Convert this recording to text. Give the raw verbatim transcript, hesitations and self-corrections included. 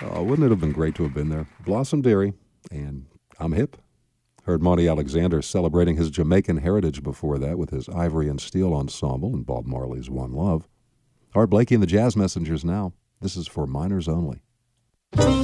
Oh, wouldn't it have been great to have been there? Blossom Dearie and I'm Hip. Heard Monty Alexander celebrating his Jamaican heritage before that with his Ivory and Steel Ensemble and Bob Marley's One Love. Art Blakey and the Jazz Messengers now. This is for Minors Only.